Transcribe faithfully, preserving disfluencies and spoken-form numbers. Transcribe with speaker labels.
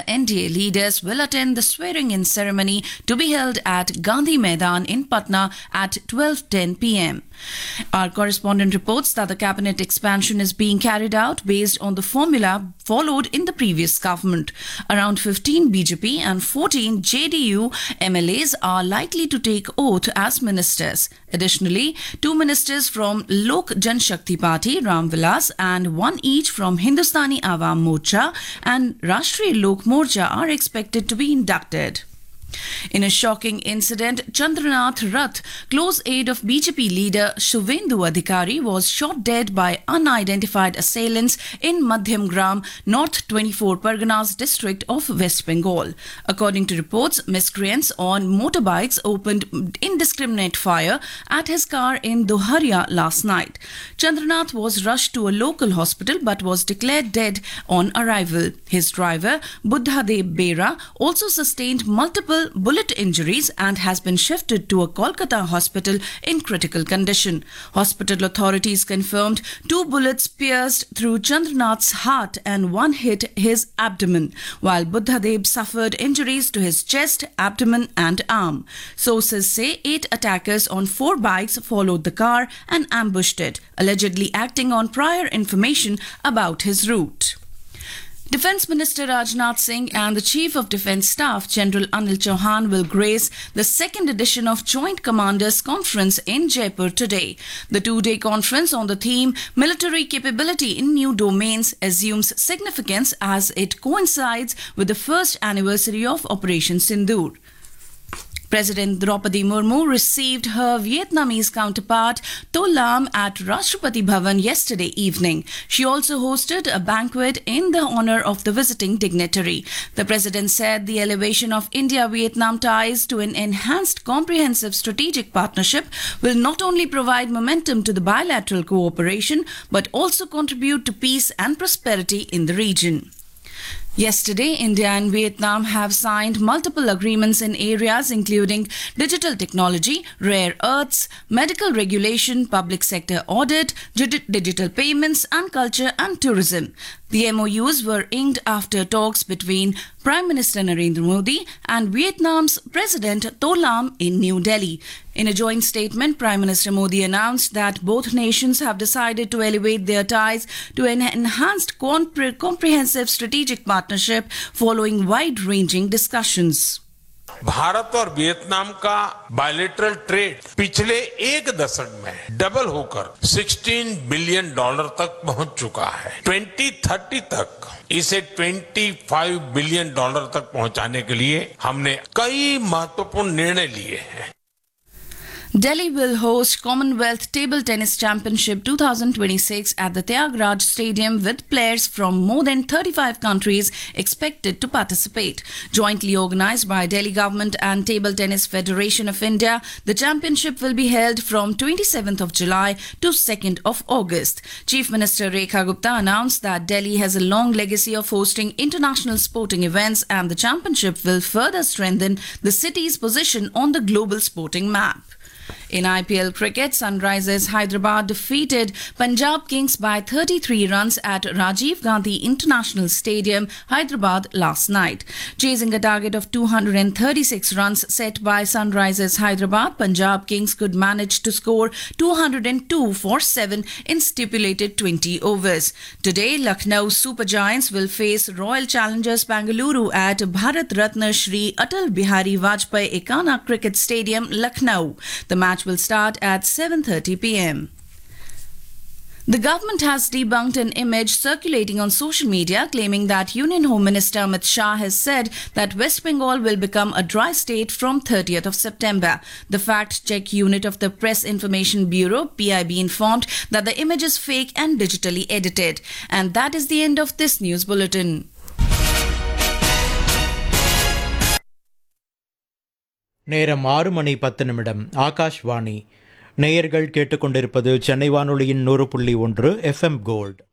Speaker 1: N D A leaders will attend the swearing-in ceremony to be held at Gandhi Maidan in Patna at twelve ten p m. Our correspondent reports that the cabinet expansion is being carried out based on the formula followed in the previous government. Around fifteen B J P and fourteen J D U M L As are likely to take oath as ministers. Additionally, two ministers from Lok Janshakti Party, Ram Vilas, and one each from Hindustani Awam Morcha and Rashtriya Lok Morcha are expected to be inducted. In a shocking incident, Chandranath Rath, close aide of B J P leader Shuvendu Adhikari, was shot dead by unidentified assailants in Madhyam Gram, North twenty-four Parganas district of West Bengal. According to reports, miscreants on motorbikes opened indiscriminate fire at his car in Doharia last night. Chandranath was rushed to a local hospital but was declared dead on arrival. His driver, Buddhadev Bera, also sustained multiple bullet injuries and has been shifted to a Kolkata hospital in critical condition. Hospital authorities confirmed two bullets pierced through Chandranath's heart and one hit his abdomen, while Buddhadev suffered injuries to his chest, abdomen and arm. Sources say eight attackers on four bikes followed the car and ambushed it, allegedly acting on prior information about his route. Defence Minister Rajnath Singh and the Chief of Defence Staff General Anil Chauhan will grace the second edition of Joint Commanders Conference in Jaipur today. The two-day conference on the theme Military Capability in New Domains assumes significance as it coincides with the first anniversary of Operation Sindoor. President Draupadi Murmu received her Vietnamese counterpart To Lam at Rashtrapati Bhavan yesterday evening. She also hosted a banquet in the honor of the visiting dignitary. The president said the elevation of India-Vietnam ties to an enhanced comprehensive strategic partnership will not only provide momentum to the bilateral cooperation but also contribute to peace and prosperity in the region. Yesterday, India and Vietnam have signed multiple agreements in areas including digital technology, rare earths, medical regulation, public sector audit, digital payments, and culture and tourism. The M O Us were inked after talks between Prime Minister Narendra Modi and Vietnam's President To Lam in New Delhi. In a joint statement, Prime Minister Modi announced that both nations have decided to elevate their ties to an enhanced compre- comprehensive strategic partnership following wide-ranging discussions.
Speaker 2: Bharat और Vietnam का bilateral trade पिछले एक दशक में double होकर सोलह billion dollar तक पहुंच चुका है। ट्वेंटी थर्टी तक इसे पच्चीस बिलियन डॉलर तक पहुंचाने के लिए हमने कई महत्वपूर्ण निर्णय लिए हैं।
Speaker 1: Delhi will host Commonwealth Table Tennis Championship twenty twenty-six at the Tyagaraja Stadium with players from more than thirty-five countries expected to participate. Jointly organized by Delhi Government and Table Tennis Federation of India, the championship will be held from twenty-seventh of July to second of August. Chief Minister Rekha Gupta announced that Delhi has a long legacy of hosting international sporting events and the championship will further strengthen the city's position on the global sporting map. In I P L cricket, Sunrisers Hyderabad defeated Punjab Kings by thirty-three runs at Rajiv Gandhi International Stadium, Hyderabad last night. Chasing a target of two hundred thirty-six runs set by Sunrisers Hyderabad, Punjab Kings could manage to score two hundred two for seven in stipulated twenty overs. Today, Lucknow Super Giants will face Royal Challengers Bangalore at Bharat Ratna Shri Atal Bihari Vajpayee Ekana Cricket Stadium, Lucknow. The match will start at seven thirty p m. The government has debunked an image circulating on social media claiming that Union Home Minister Amit Shah has said that West Bengal will become a dry state from thirtieth of September. The fact-check unit of the Press Information Bureau, P I B, informed that the image is fake and digitally edited. And that is the end of this news bulletin.
Speaker 3: நேரம் ஆறு மணி பத்து நிமிடம். ஆகாஷ்வாணி. நேயர்கள் கேட்டுக்கொண்டிருப்பது சென்னை வானொலியின் நூறு புள்ளி ஒன்று எஃப்எம் கோல்ட்.